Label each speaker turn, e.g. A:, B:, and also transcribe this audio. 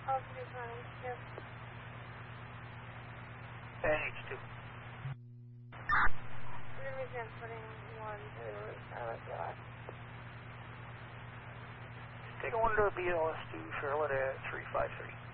A: Altitude running shift.
B: H2.
A: Revision putting 1 to Charlotte Yacht.
B: Take a 1 to BLS 2, Charlotte at 353.